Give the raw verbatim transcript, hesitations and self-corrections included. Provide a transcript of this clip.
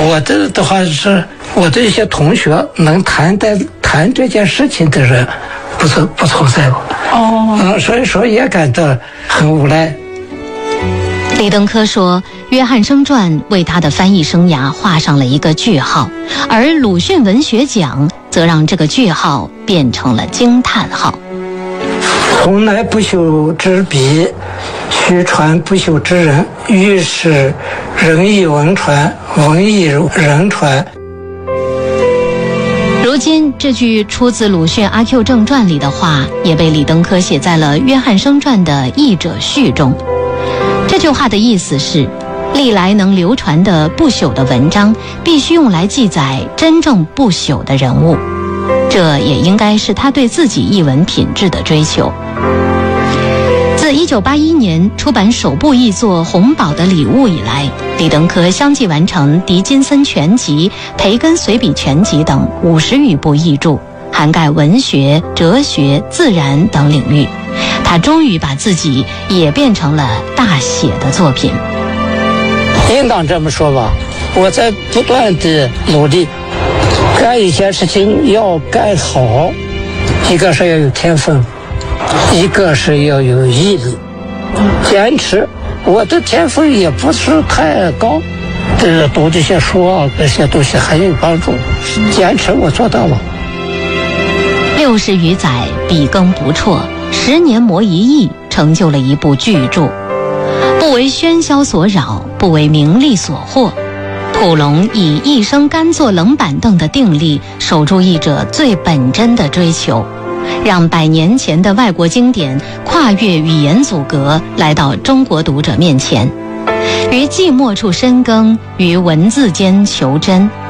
我的的话是，我的一些同学能谈的谈这件事情的人，不是不存在过。哦，嗯，所以说也感到很无奈。 李登科说，约翰生传为他的翻译生涯画上了一个句号，而鲁迅文学奖则让这个句号变成了惊叹号。 从来不朽之笔，虚传不朽之人，于是人以文传，文以人传。 如今这句出自鲁迅《阿 Q 正传》里的话，也被李登科写在了《约翰生传》的译者序中。这句话的意思是，历来能流传的不朽的文章，必须用来记载真正不朽的人物。这也应该是他对自己译文品质的追求。自一九八一年出版首部译作《洪堡的礼物》以来，李登科相继完成《狄金森全集》《培根随笔全集》等五十余部译著，涵盖文学、哲学、自然等领域。他终于把自己也变成了大写的作品。 应当这么说吧，我在不断的努力，干一些事情要干好，一个是要有天分，一个是要有毅力，坚持。我的天分也不是太高，这读这些书啊，这些东西很有帮助。坚持我做到了。 六十余载，笔耕不辍，十年磨一艺，成就了一部巨著。不为喧嚣所扰，不为名利所惑。蒲龙以一生甘坐冷板凳的定力，守住译者最本真的追求，让百年前的外国经典跨越语言阻隔，来到中国读者面前。于寂寞处深耕，于文字间求真，